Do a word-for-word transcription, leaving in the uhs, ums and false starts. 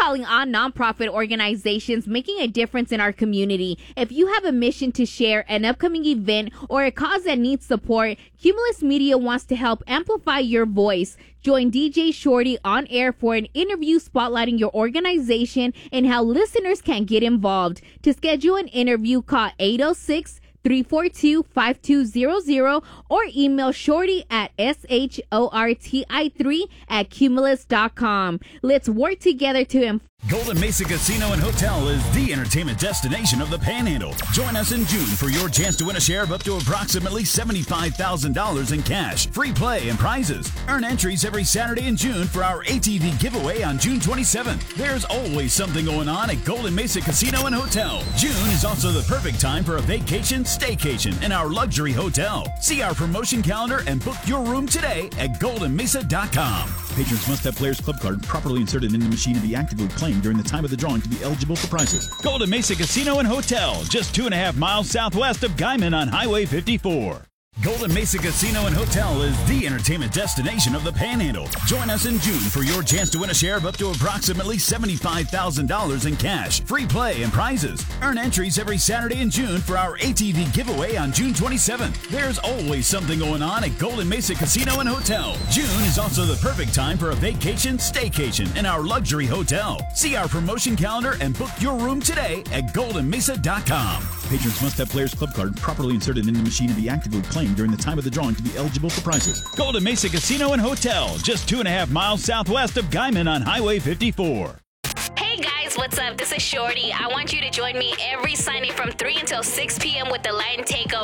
calling on nonprofit organizations making a difference in our community. If you have a mission to share, an upcoming event, or a cause that needs support, Cumulus Media wants to help amplify your voice. Join D J Shorty on air for an interview spotlighting your organization and how listeners can get involved. To schedule an interview, call eight oh six, three four two, five two zero zero or email shorty at shorti three at cumulus dot com. Let's work together to improve. Golden Mesa Casino and Hotel is the entertainment destination of the Panhandle. Join us in June for your chance to win a share of up to approximately seventy-five thousand dollars in cash, free play, and prizes. Earn entries every Saturday in June for our A T V giveaway on June twenty-seventh. There's always something going on at Golden Mesa Casino and Hotel. June is also the perfect time for a vacation staycation in our luxury hotel. See our promotion calendar and book your room today at golden mesa dot com. Patrons must have Players Club card properly inserted in the machine and be actively playing during the time of the drawing to be eligible for prizes. Golden Mesa Casino and Hotel, just two and a half miles southwest of Guyman on Highway fifty-four. Golden Mesa Casino and Hotel is the entertainment destination of the Panhandle. Join us in June for your chance to win a share of up to approximately seventy-five thousand dollars in cash, free play, and prizes. Earn entries every Saturday in June for our A T V giveaway on June twenty-seventh. There's always something going on at Golden Mesa Casino and Hotel. June is also the perfect time for a vacation staycation in our luxury hotel. See our promotion calendar and book your room today at golden mesa dot com. Patrons must have Players Club card properly inserted in the machine and be actively playing during the time of the drawing to be eligible for prizes. Golden Mesa Casino and Hotel, just two and a half miles southwest of Guyman on Highway fifty-four. Hey guys, what's up? This is Shorty. I want you to join me every Sunday from three until six p.m. with the Latin Takeover.